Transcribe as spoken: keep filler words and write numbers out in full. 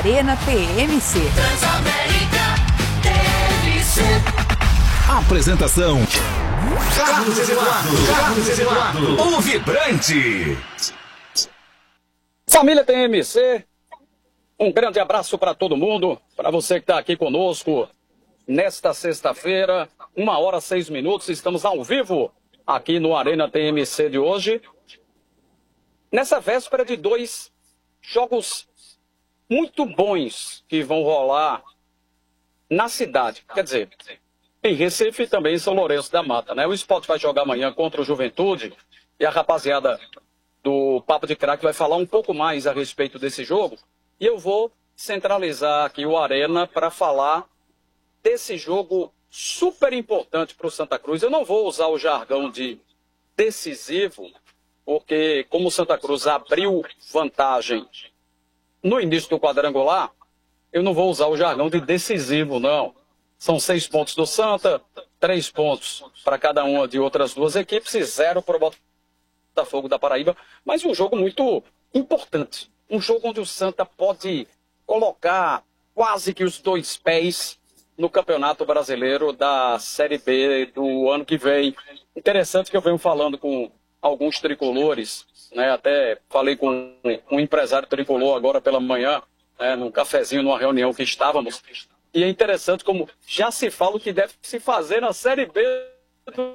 Arena T M C. Transamérica T M C. Apresentação: Carlos Eduardo. Carlos Eduardo, o vibrante. Família T M C, um grande abraço para todo mundo, para você que está aqui conosco nesta sexta-feira, uma hora seis minutos, estamos ao vivo aqui no Arena T M C de hoje, nessa véspera de dois jogos muito bons que vão rolar na cidade, quer dizer, em Recife e também em São Lourenço da Mata, né? O Sport vai jogar amanhã contra o Juventude e a rapaziada do Papo de Craque vai falar um pouco mais a respeito desse jogo. E eu vou centralizar aqui o Arena para falar desse jogo super importante para o Santa Cruz. Eu não vou usar o jargão de decisivo, porque como o Santa Cruz abriu vantagem no início do quadrangular, eu não vou usar o jargão de decisivo, não. São seis pontos do Santa, três pontos para cada uma de outras duas equipes e zero para o Botafogo da Paraíba, mas um jogo muito importante. Um jogo onde o Santa pode colocar quase que os dois pés no Campeonato Brasileiro da Série B do ano que vem. Interessante que eu venho falando com alguns tricolores, né? Até falei com um empresário tricolor agora pela manhã, né? Num cafezinho, numa reunião que estávamos. E é interessante como já se fala o que deve se fazer na Série B do